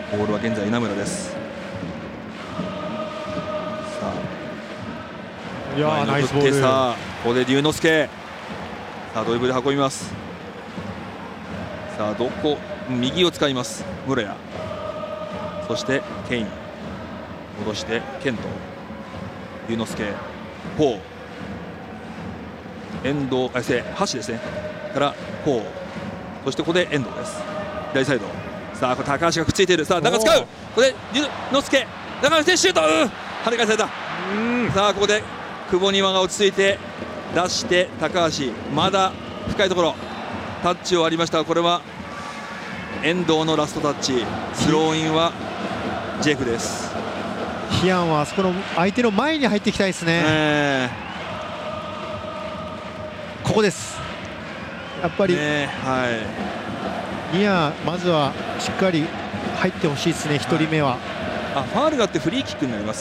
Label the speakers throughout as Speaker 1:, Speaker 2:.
Speaker 1: ボールは現在稲村です。さあ
Speaker 2: いやー、ナイスボール。
Speaker 1: さあここで龍之介、さあドリブルで運びます。さあどこ右を使います室谷、そしてケイン、戻してケント、龍之介、ポー、遠藤、橋ですねからポー、そしてここで遠藤です。左サイド、さあこれ高橋がくっついている。さあ中使う、ここで龍之介、中村選手シュート、跳ね返された。さあここで久保庭が落ち着いて出して高橋、まだ深いところタッチをありましたが、これは遠藤のラストタッチ。スローインはジェフです。
Speaker 2: ヒアンはあそこの相手の前に入っていきたいですね。ここですやっぱり、ニアまずはしっかり入ってほしいですね。1人目は
Speaker 1: ファウルがあってフリーキックになります。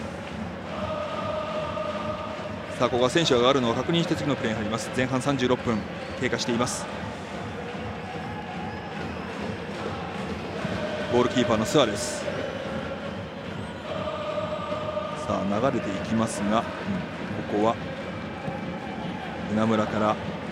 Speaker 1: さあここは選手が上がるのを確認して次のプレーに入ります。前半36分経過しています。ゴールキーパーのスアレス、さあ流れていきますが、ここは稲村から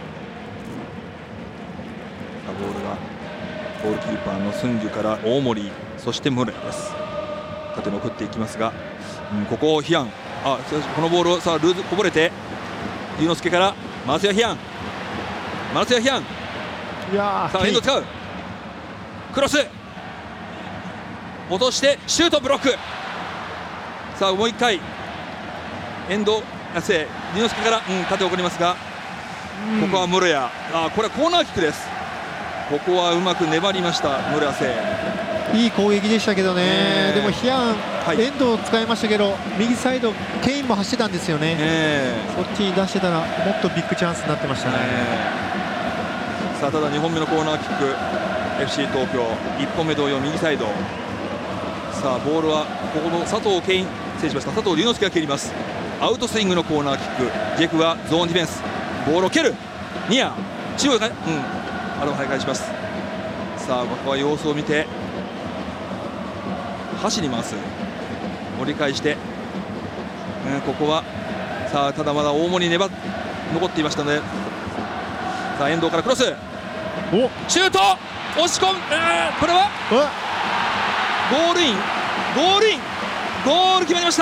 Speaker 1: ボールがゴールキーパーのスンギュから大森、そしてムレです。縦に送っていきますが、ここをヒアン、このボールをさあルーズこぼれて龍之介からマスヤヒアン、マスヤヒアン、さあ遠藤使う、クロス落としてシュート、ブロック。さあもう一回遠藤、龍之介から、縦送りますが、ここは室谷、これはコーナーキックです。ここはうまく粘りました室谷。
Speaker 2: いい攻撃でしたけどね。でもヒアン、遠藤を使いましたけど右サイドケインも走ってたんですよね。そっちに出してたらもっとビッグチャンスになってましたね。
Speaker 1: さあただ2本目のコーナーキック FC 東京、1本目同様右サイド。さあボールはここの佐藤ケイン、失礼しました、佐藤龍之介が蹴ります。アウトスイングのコーナーキック、ジェフはゾーンディフェンス、ボールを蹴る、ニア中央が跳ね返します。さあここは様子を見て走ります、折り返して、ここはさあただまだ大森に残っていましたので、さあ遠藤からクロス、シュート押し込む、これはゴールイン、ゴール決まりました。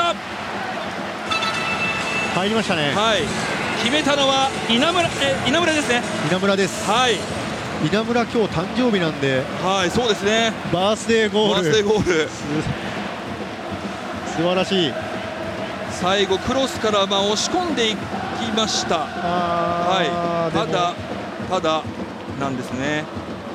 Speaker 2: 入りましたね。
Speaker 1: 決めたのは稲村ですね。
Speaker 2: 稲村です。稲村今日誕生日なんで、
Speaker 1: そうですね、
Speaker 2: バースデーゴール素晴らしい。
Speaker 1: 最後クロスから押し込んでいきました。ただなんですね、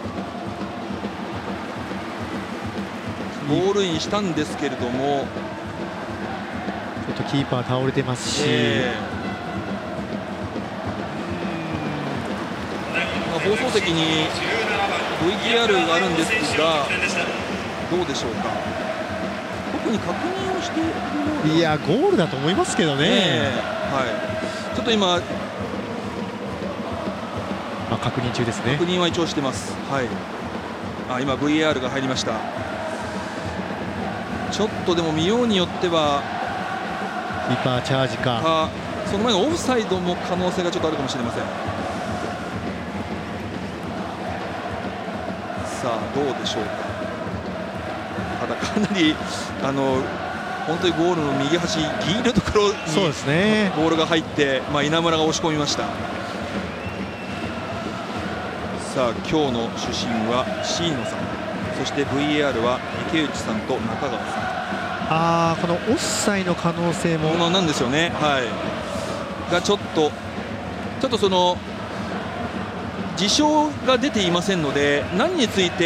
Speaker 1: ゴールインしたんですけれども、
Speaker 2: ちょっとキーパー倒れてますし、
Speaker 1: 放送席に VTR があるんですが、どうでしょうか、特に確認をしている、
Speaker 2: いやゴールだと思いますけどね。
Speaker 1: ちょっと今、
Speaker 2: 確認中ですね。
Speaker 1: 確認は一応してます。今 VAR が入りました。ちょっとでも見ようによっては
Speaker 2: キーパーチャージか、
Speaker 1: その前のオフサイドも可能性がちょっとあるかもしれません。さあどうでしょうか。ただかなり本当にゴールの右端ギリのところにボールが入って、稲村が押し込みました。さあ今日の主審は椎野さん、そして VAR は池内さんと中川さん。
Speaker 2: このオフサイドの可能性も
Speaker 1: なんですよね。がちょっとその事象が出ていませんので、何について